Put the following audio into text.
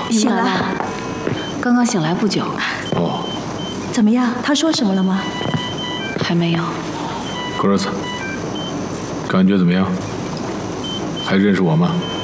醒了，刚刚醒来不久。 哦， 怎么样？他说什么了吗？ 还没有。 格尔斯，感觉怎么样？还认识我吗？